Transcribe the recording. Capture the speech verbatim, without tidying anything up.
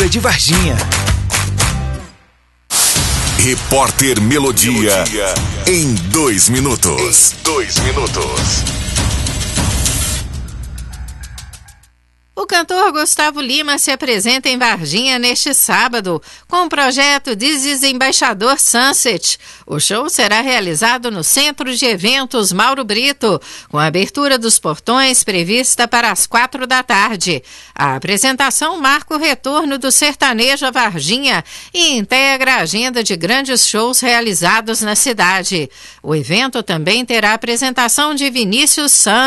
de Varginha. Repórter Melodia, Melodia. Em dois minutos. Em dois minutos. O cantor Gustavo Lima se apresenta em Varginha neste sábado com o projeto This is Embaixador Sunset. O show será realizado no Centro de Eventos Mauro Brito, com a abertura dos portões prevista para as quatro da tarde. A apresentação marca o retorno do sertanejo a Varginha e integra a agenda de grandes shows realizados na cidade. O evento também terá a apresentação de Vinícius Santos.